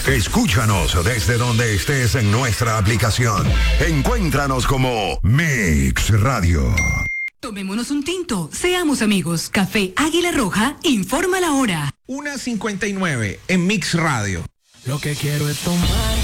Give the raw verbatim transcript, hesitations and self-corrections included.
Escúchanos desde donde estés en nuestra aplicación. Encuéntranos como Mix Radio. Tomémonos un tinto, seamos amigos. Café Águila Roja informa la hora. una cincuenta y nueve en Mix Radio. Lo que quiero es tomar